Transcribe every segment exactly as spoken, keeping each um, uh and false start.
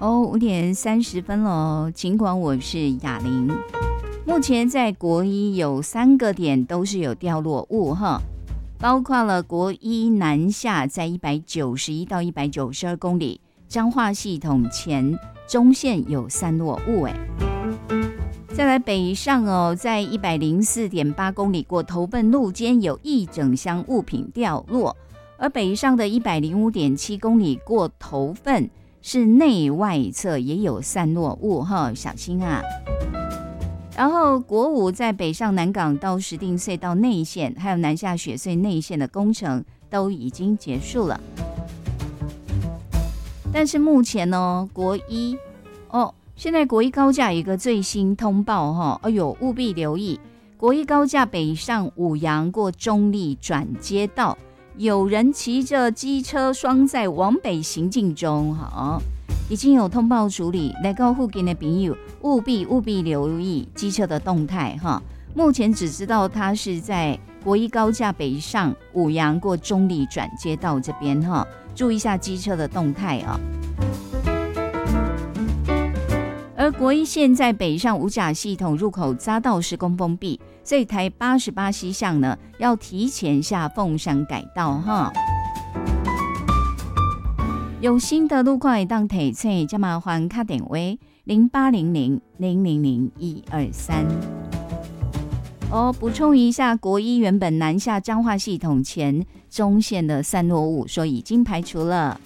哦，五点三十分了，尽管我是雅玲。目前在国一有三个点都是有掉落物哈，包括了国一南下在一百九十一到一百九十二公里，彰化系统前中线有散落物哎。再来北上哦，在一百零四点八公里过头份路间有一整箱物品掉落，而北上的一百零五点七公里过头份是内外侧也有散落物哈，小心啊！然后国五在北上南港到石碇隧道内线，还有南下雪隧内线的工程都已经结束了。但是目前呢，国一哦，现在国一高架有一个最新通报哈，哎呦，务必留意，国一高架北上五杨过中立转接道，有人骑着机车双载往北行进中，好。已经有通报处理，来到附近的朋友务必务必留意机车的动态哈。目前只知道它是在国一高架北上五杨过中立转接道这边哈，注意一下机车的动态啊。而国一线在北上五甲系统入口匝道施工封闭，所以台八十八西向呢要提前下凤山改道哈。有新的路况会当提醒，就麻烦打电话零八零零零零零一二三。哦，补充一下，国一原本南下彰化系统前中线的散落物，说已经排除了。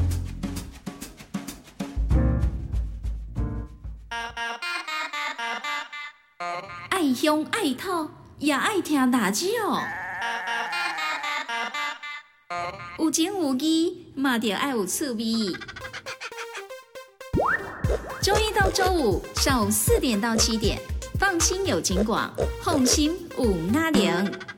爱乡爱土，也爱听大radio。有情有义，嘛就爱有趣味。周一到周五上午四点到七点，放心有情广，放心有阿玲。